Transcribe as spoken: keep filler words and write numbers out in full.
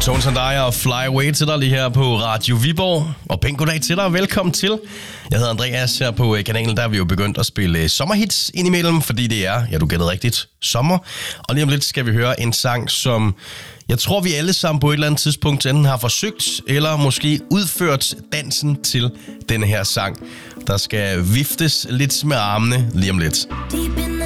Tones and I og Fly Away til dig lige her på Radio Viborg. Og pænt goddag til dig og velkommen til. Jeg hedder Andreas her på kanalen, der er vi jo begyndt at spille sommerhits indimellem, fordi det er, ja du gættede rigtigt, sommer. Og lige om lidt skal vi høre en sang, som jeg tror vi alle sammen på et eller andet tidspunkt enten har forsøgt, eller måske udført dansen til denne her sang. Der skal viftes lidt med armene lige om lidt.